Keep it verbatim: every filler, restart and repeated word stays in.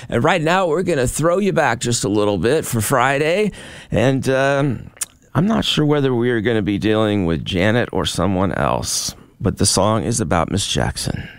And right now, we're going to throw you back just a little bit for Friday. And um, I'm not sure whether we are going to be dealing with Janet or someone else, but the song is about Miss Jackson.